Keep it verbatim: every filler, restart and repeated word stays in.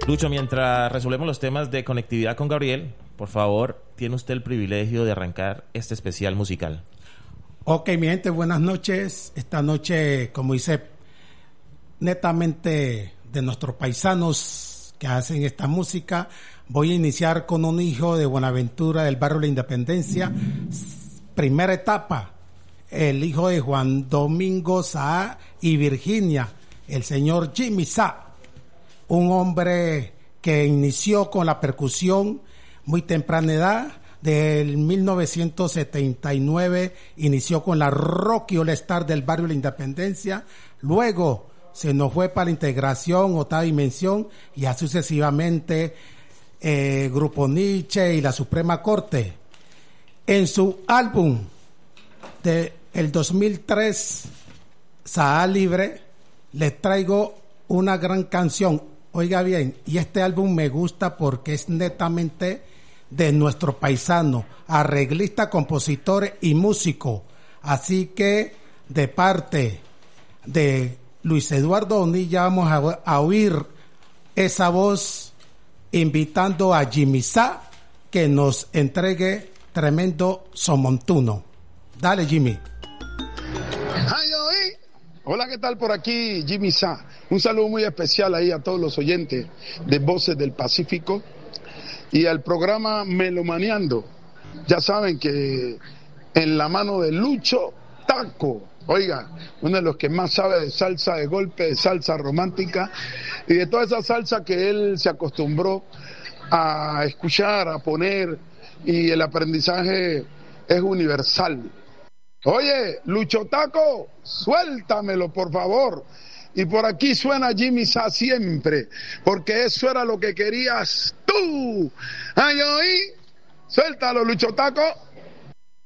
Lucho, mientras resolvemos los temas de conectividad con Gabriel, por favor, tiene usted el privilegio de arrancar este especial musical. Ok, mi gente, buenas noches. Esta noche, como dice, netamente de nuestros paisanos que hacen esta música, voy a iniciar con un hijo de Buenaventura del barrio La Independencia. Primera etapa, el hijo de Juan Domingo Saá y Virginia, el señor Jimmy Saá, un hombre que inició con la percusión muy temprana edad. Del mil novecientos setenta y nueve inició con la Rocky All Star del barrio La Independencia, luego se nos fue para la integración, octava dimensión, y así sucesivamente, eh, Grupo Nietzsche y la Suprema Corte. En su álbum de el dos mil tres, Saá Libre, les traigo una gran canción. Oiga bien, y este álbum me gusta porque es netamente de nuestro paisano, arreglista, compositor y músico. Así que de parte de Luis Eduardo Bonilla vamos a, a oír esa voz invitando a Jimmy Saá que nos entregue tremendo somontuno. Dale, Jimmy. Hola, ¿qué tal? Por aquí Jimmy Saá. Un saludo muy especial ahí a todos los oyentes de Voces del Pacífico y al programa Melomaneando. Ya saben que en la mano de Lucho Taco, oiga, uno de los que más sabe de salsa de golpe, de salsa romántica y de toda esa salsa que él se acostumbró a escuchar, a poner, y el aprendizaje es universal. Oye, Lucho Taco, suéltamelo, por favor. Y por aquí suena Jimmy Saá siempre, porque eso era lo que querías tú. Ay, oí, suéltalo, Lucho Taco.